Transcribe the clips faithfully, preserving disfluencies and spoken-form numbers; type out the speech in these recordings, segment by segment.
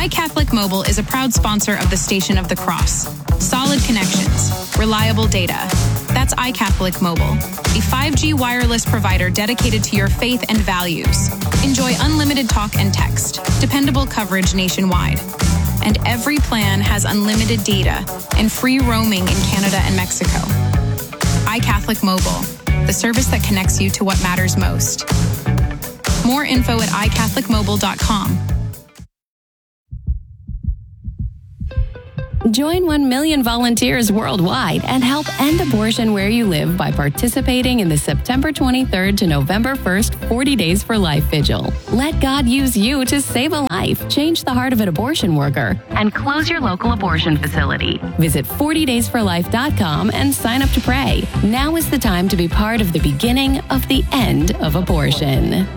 iCatholic Mobile is a proud sponsor of the Station of the Cross. Solid connections, reliable data. That's iCatholic Mobile, a five G wireless provider dedicated to your faith and values. Enjoy unlimited talk and text, dependable coverage nationwide. And every plan has unlimited data and free roaming in Canada and Mexico. iCatholic Mobile, the service that connects you to what matters most. More info at i catholic mobile dot com. Join one million volunteers worldwide and help end abortion where you live by participating in the September twenty-third to November first forty Days for Life Vigil. Let God use you to save a life, change the heart of an abortion worker, and close your local abortion facility. Visit forty days for life dot com and sign up to pray. Now is the time to be part of the beginning of the end of abortion.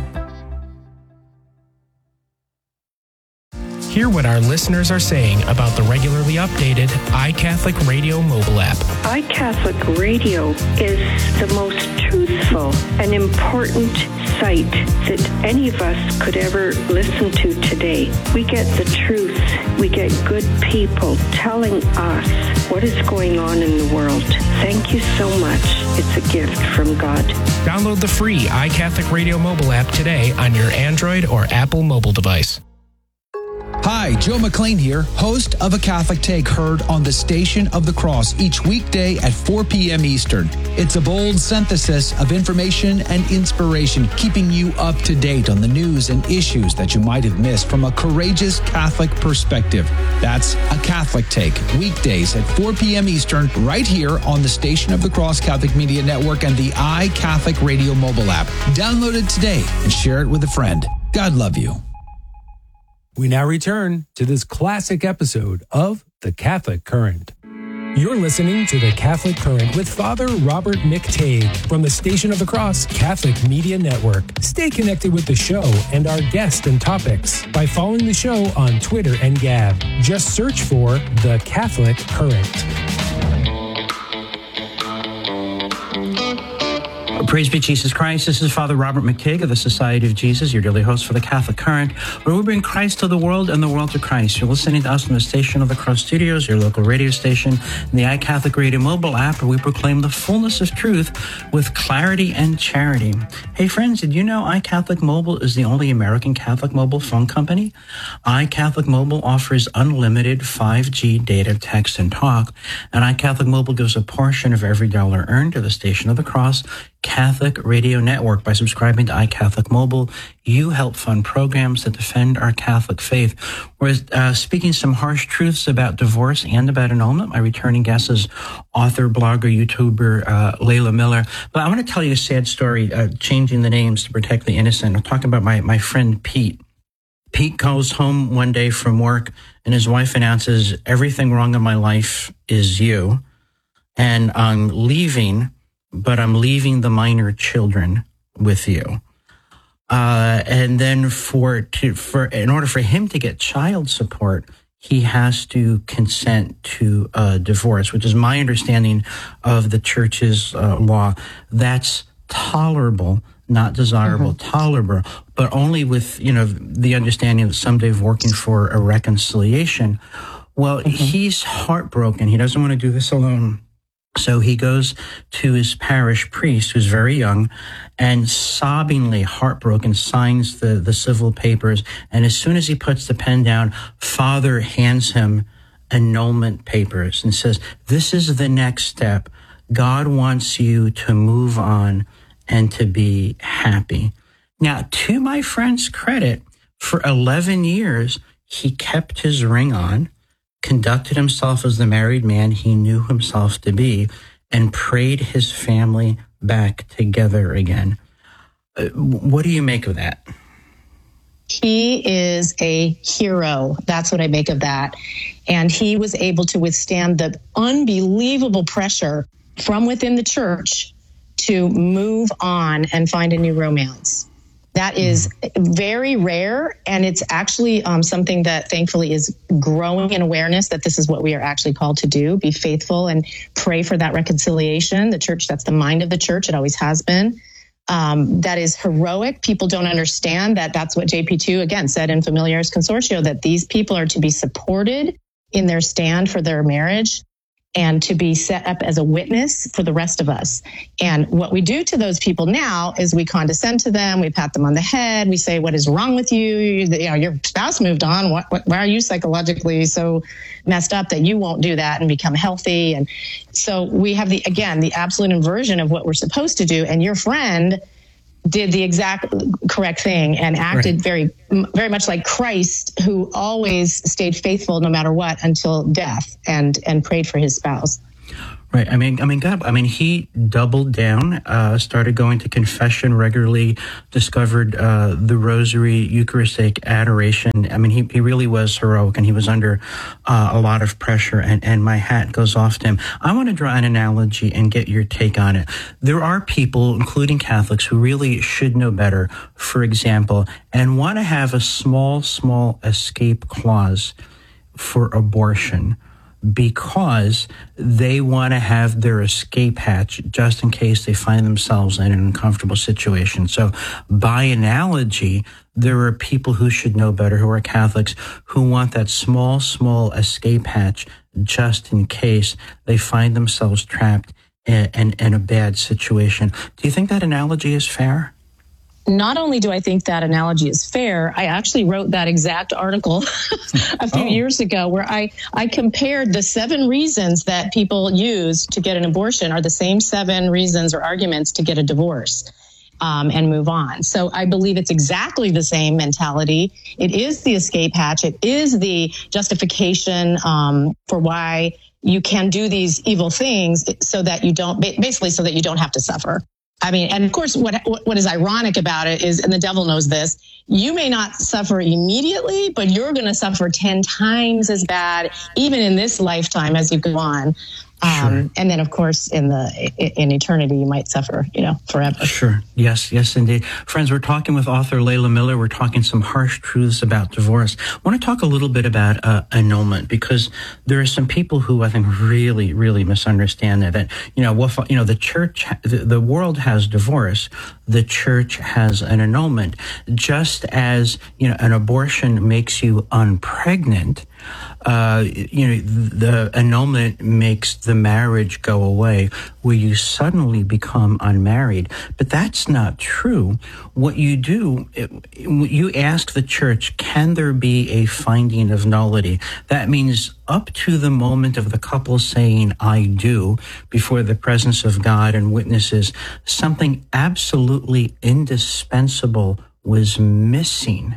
Hear what our listeners are saying about the regularly updated iCatholic Radio mobile app. iCatholic Radio is the most truthful and important site that any of us could ever listen to today. We get the truth. We get good people telling us what is going on in the world. Thank you so much. It's a gift from God. Download the free iCatholic Radio mobile app today on your Android or Apple mobile device. Hi, Joe McLean here, host of A Catholic Take, heard on the Station of the Cross each weekday at four p.m. Eastern. It's a bold synthesis of information and inspiration, keeping you up to date on the news and issues that you might have missed from a courageous Catholic perspective. That's A Catholic Take, weekdays at four p.m. Eastern, right here on the Station of the Cross Catholic Media Network and the iCatholic Radio mobile app. Download it today and share it with a friend. God love you. We now return to this classic episode of The Catholic Current. You're listening to The Catholic Current with Father Robert McTague from the Station of the Cross Catholic Media Network. Stay connected with the show and our guests and topics by following the show on Twitter and Gab. Just search for The Catholic Current. Praise be Jesus Christ. This is Father Robert McTague of the Society of Jesus, your daily host for the Catholic Current, where we bring Christ to the world and the world to Christ. You're listening to us from the Station of the Cross Studios, your local radio station, and the iCatholic Radio mobile app, where we proclaim the fullness of truth with clarity and charity. Hey friends, did you know iCatholic Mobile is the only American Catholic mobile phone company? iCatholic Mobile offers unlimited five G data, text, and talk, and iCatholic Mobile gives a portion of every dollar earned to the Station of the Cross Catholic Radio Network. By subscribing to iCatholic Mobile, you help fund programs that defend our Catholic faith. Whereas uh, speaking some harsh truths about divorce and about annulment, my returning guest is author, blogger, YouTuber uh, Layla Miller. But I want to tell you a sad story, uh, changing the names to protect the innocent. I'm talking about my, my friend Pete. Pete calls home one day from work, and his wife announces, "Everything wrong in my life is you, and I'm leaving, but I'm leaving the minor children with you." Uh, and then for to for in order for him to get child support, he has to consent to a divorce, which is my understanding of the church's uh, law. That's tolerable, not desirable, mm-hmm. tolerable, but only with, you know, the understanding that someday of working for a reconciliation. Well, mm-hmm. he's heartbroken. He doesn't want to do this alone. So he goes to his parish priest, who's very young, and sobbingly heartbroken signs the, the civil papers. And as soon as he puts the pen down, Father hands him annulment papers and says, "This is the next step. God wants you to move on and to be happy." Now, to my friend's credit, for eleven years, he kept his ring on, conducted himself as the married man he knew himself to be, and prayed his family back together again. Uh, what do you make of that? He is a hero. That's what I make of that. And he was able to withstand the unbelievable pressure from within the church to move on and find a new romance. That is very rare, and it's actually um, something that thankfully is growing in awareness that this is what we are actually called to do, be faithful and pray for that reconciliation. The church, that's the mind of the church. It always has been. um, that is heroic. People don't understand that that's what J P two, again, said in Familiaris Consortio, that these people are to be supported in their stand for their marriage and to be set up as a witness for the rest of us. And what we do to those people now is we condescend to them, we pat them on the head, we say, what is wrong with you? You know, your spouse moved on. What, what, why are you psychologically so messed up that you won't do that and become healthy? And so we have the, again, the absolute inversion of what we're supposed to do. And your friend did the exact correct thing and acted right. very, very much like Christ, who always stayed faithful no matter what until death, and and prayed for his spouse. Right. I mean, I mean, God, I mean, he doubled down, uh, started going to confession regularly, discovered uh, the rosary, Eucharistic adoration. I mean, he, he really was heroic, and he was under uh, a lot of pressure, and, and my hat goes off to him. I want to draw an analogy and get your take on it. There are people, including Catholics, who really should know better, for example, and want to have a small, small escape clause for abortion, because they want to have their escape hatch just in case they find themselves in an uncomfortable situation. So by analogy, there are people who should know better, who are Catholics, who want that small, small escape hatch just in case they find themselves trapped in, in, in a bad situation. Do you think that analogy is fair? Not only do I think that analogy is fair, I actually wrote that exact article a few oh. years ago where I, I compared the seven reasons that people use to get an abortion are the same seven reasons or arguments to get a divorce um, and move on. So I believe it's exactly the same mentality. It is the escape hatch. It is the justification um, for why you can do these evil things so that you don't, basically so that you don't have to suffer. I mean, and of course, what what is ironic about it is, and the devil knows this, you may not suffer immediately, but you're going to suffer ten times as bad, even in this lifetime as you go on. Um, sure. And then, of course, in the in eternity, you might suffer, you know, forever. Sure. Yes. Yes, indeed. Friends, we're talking with author Layla Miller. We're talking some harsh truths about divorce. I want to talk a little bit about uh, annulment, because there are some people who I think really, really misunderstand that. That you know, what you know, the church, the, the world has divorce. The church has an annulment. Just as you know, an abortion makes you unpregnant. Uh, you know, the annulment makes the marriage go away, where you suddenly become unmarried. But that's not true. What you do, it, you ask the church, can there be a finding of nullity? That means up to the moment of the couple saying, I do, before the presence of God and witnesses, something absolutely indispensable was missing.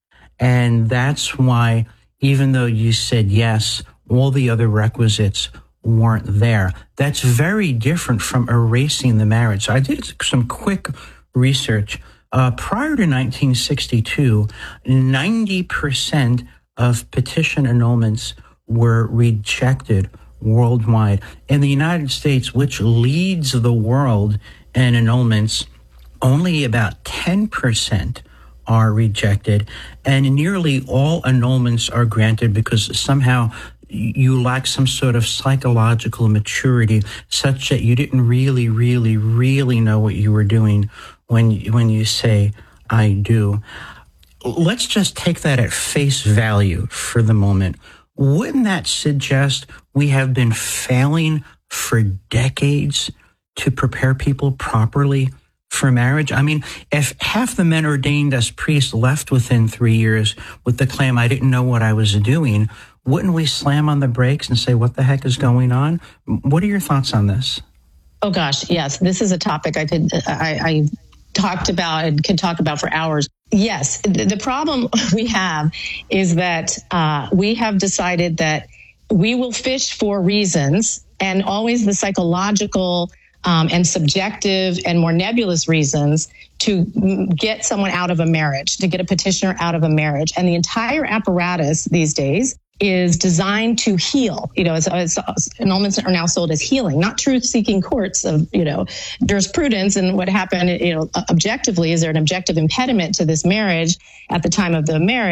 And that's why, even though you said yes, all the other requisites weren't there. That's very different from erasing the marriage. So I did some quick research. Uh, prior to nineteen sixty-two, ninety percent of petition annulments were rejected worldwide. In the United States, which leads the world in annulments, only about ten percent are rejected, and nearly all annulments are granted because somehow you lack some sort of psychological maturity such that you didn't really, really, really know what you were doing when when you say, I do. Let's just take that at face value for the moment. Wouldn't that suggest we have been failing for decades to prepare people properly for marriage? I mean, if half the men ordained as priests left within three years with the claim, I didn't know what I was doing, wouldn't we slam on the brakes and say, what the heck is going on? What are your thoughts on this? Oh, gosh, yes. This is a topic I could, I, I talked about and could talk about for hours. Yes, the problem we have is that uh, we have decided that we will fish for reasons, and always the psychological Um, and subjective and more nebulous reasons to get someone out of a marriage, to get a petitioner out of a marriage. And the entire apparatus these days is designed to heal. You know, it's, it's, annulments are now sold as healing, not truth-seeking courts of, you know, jurisprudence and what happened, you know, objectively. Is there an objective impediment to this marriage at the time of the marriage?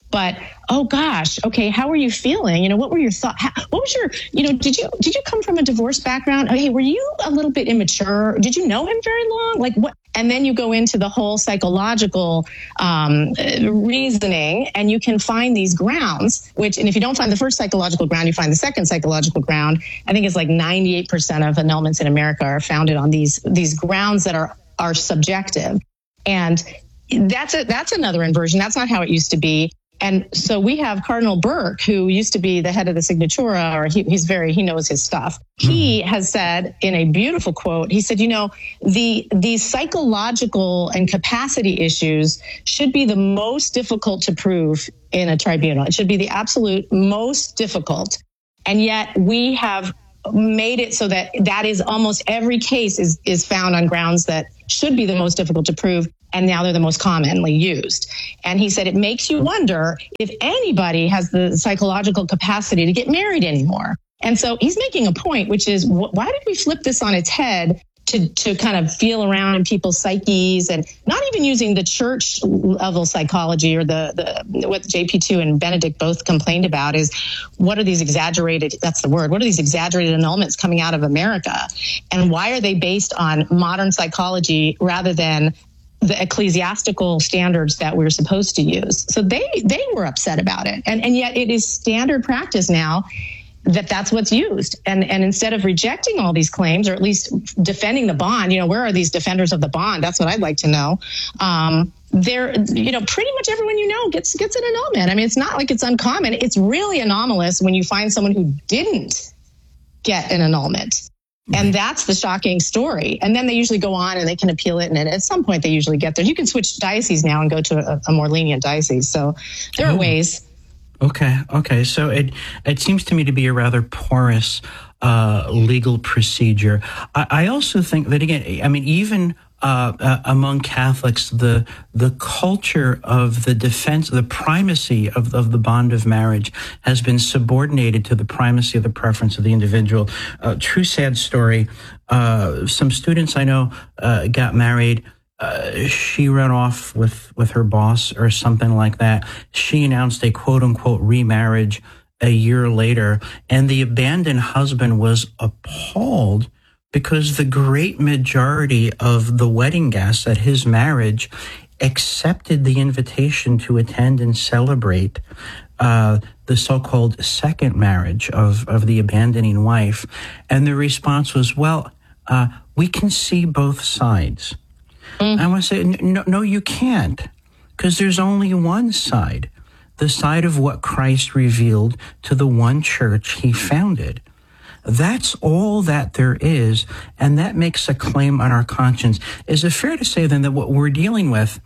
But, oh gosh, okay, how were you feeling? You know, what were your thoughts? What was your, you know, did you did you come from a divorce background? Okay, were you a little bit immature? Did you know him very long? Like what? And then you go into the whole psychological um, reasoning, and you can find these grounds, which, and if you don't find the first psychological ground, you find the second psychological ground. I think it's like ninety-eight percent of annulments in America are founded on these these grounds that are are subjective. And that's a, that's another inversion. That's not how it used to be. And so we have Cardinal Burke, who used to be the head of the Signatura, or he, he's very, he knows his stuff. He has said in a beautiful quote, he said, you know, the, the psychological and capacity issues should be the most difficult to prove in a tribunal. It should be the absolute most difficult. And yet we have made it so that that is almost every case is, is found on grounds that should be the most difficult to prove. And now they're the most commonly used. And he said, it makes you wonder if anybody has the psychological capacity to get married anymore. And so he's making a point, which is, wh- why did we flip this on its head to, to kind of feel around in people's psyches, and not even using the church level psychology, or the, the what J P two and Benedict both complained about is, what are these exaggerated, that's the word, what are these exaggerated annulments coming out of America? And why are they based on modern psychology rather than the ecclesiastical standards that we're supposed to use? So they they were upset about it. And and yet it is standard practice now that that's what's used. And and instead of rejecting all these claims, or at least defending the bond, you know, where are these defenders of the bond? That's what I'd like to know. Um, they're, you know, pretty much everyone you know gets gets an annulment. I mean, it's not like it's uncommon. It's really anomalous when you find someone who didn't get an annulment. And that's the shocking story. And then they usually go on and they can appeal it. And at some point they usually get there. You can switch dioceses now and go to a, a more lenient diocese. So there are oh. ways. Okay. Okay. So it, it seems to me to be a rather porous uh, legal procedure. I, I also think that, again, I mean, even Uh, uh, among Catholics, the the culture of the defense, the primacy of, of the bond of marriage has been subordinated to the primacy of the preference of the individual. Uh, true sad story. Uh, some students I know uh, got married. Uh, she ran off with, with her boss or something like that. She announced a quote unquote remarriage a year later, and the abandoned husband was appalled, because the great majority of the wedding guests at his marriage accepted the invitation to attend and celebrate uh, the so-called second marriage of, of the abandoning wife. And the response was, well, uh, we can see both sides. Mm. I want to say, no, no, you can't, because there's only one side, the side of what Christ revealed to the one church he founded. That's all that there is, and that makes a claim on our conscience. Is it fair to say, then, that what we're dealing with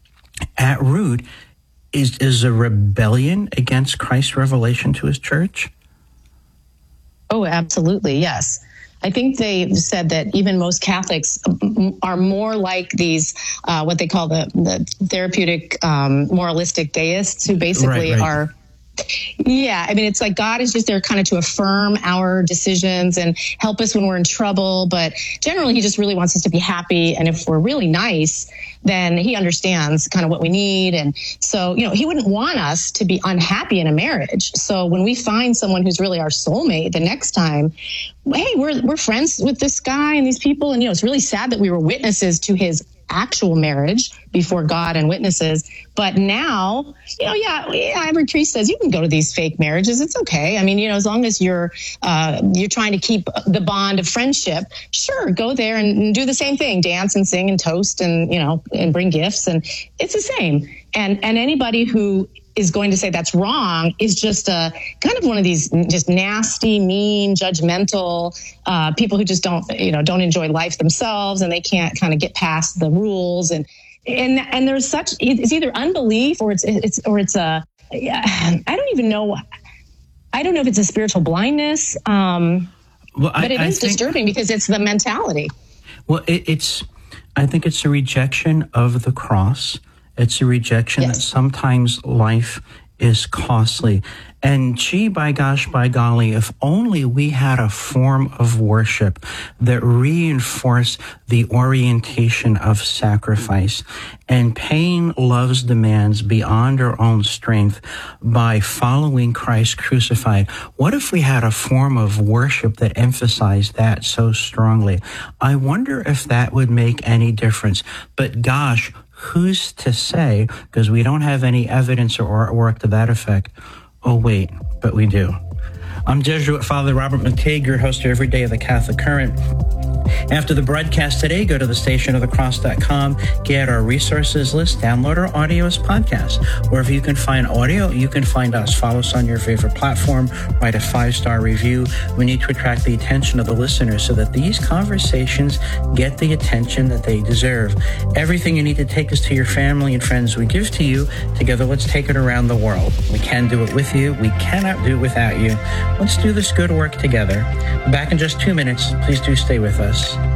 at root is, is a rebellion against Christ's revelation to his church? Oh, absolutely, yes. I think they said that even most Catholics are more like these, uh, what they call the, the therapeutic um, moralistic deists, who basically right, right. are... Yeah, I mean, it's like God is just there kind of to affirm our decisions and help us when we're in trouble. But generally, he just really wants us to be happy. And if we're really nice, then he understands kind of what we need. And so, you know, he wouldn't want us to be unhappy in a marriage. So when we find someone who's really our soulmate, the next time, hey, we're we're friends with this guy and these people. And, you know, it's really sad that we were witnesses to his actual marriage before God and witnesses. But now, you know, yeah, yeah, every priest says you can go to these fake marriages. It's okay. I mean, you know, as long as you're uh, you're trying to keep the bond of friendship, sure, go there and, and do the same thing, dance and sing and toast and, you know, and bring gifts. And it's the same. And and anybody who is going to say that's wrong is just a kind of one of these just nasty, mean, judgmental uh, people who just don't, you know, don't enjoy life themselves, and they can't kind of get past the rules. And and and there's such, it's either unbelief or it's it's or it's a I don't even know. I don't know if it's a spiritual blindness, um, well, I, but it I is think, disturbing because it's the mentality. Well, it, it's I think it's a rejection of the cross. It's a rejection yes. that sometimes life is costly. And gee, by gosh, by golly, if only we had a form of worship that reinforced the orientation of sacrifice and paying love's demands beyond our own strength by following Christ crucified. What if we had a form of worship that emphasized that so strongly? I wonder if that would make any difference. But gosh, who's to say? Because we don't have any evidence or artwork to that effect. Oh, wait, but we do. I'm Jesuit Father Robert McTeigue, your host every day of the Catholic Current. After the broadcast today, go to the station of the cross dot com, get our resources list, download our audio as podcasts. Wherever you can find audio, you can find us. Follow us on your favorite platform, write a five-star review. We need to attract the attention of the listeners so that these conversations get the attention that they deserve. Everything you need to take us to your family and friends we give to you. Together, let's take it around the world. We can do it with you. We cannot do it without you. Let's do this good work together. Back in just two minutes. Please do stay with us.